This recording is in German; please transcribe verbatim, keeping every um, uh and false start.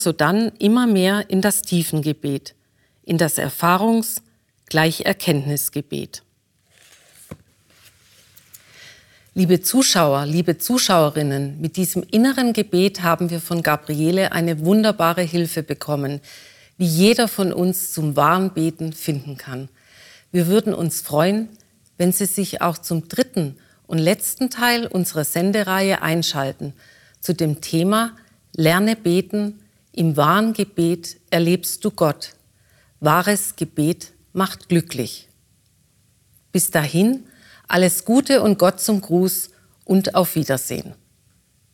sodann immer mehr in das Tiefengebet, in das Erfahrungs-, gleich Erkenntnisgebet. Liebe Zuschauer, liebe Zuschauerinnen, mit diesem inneren Gebet haben wir von Gabriele eine wunderbare Hilfe bekommen, wie jeder von uns zum wahren Beten finden kann. Wir würden uns freuen, wenn Sie sich auch zum dritten und letzten Teil unserer Sendereihe einschalten, zu dem Thema Lerne beten, im wahren Gebet erlebst du Gott. Wahres Gebet macht glücklich. Bis dahin, alles Gute und Gott zum Gruß und auf Wiedersehen.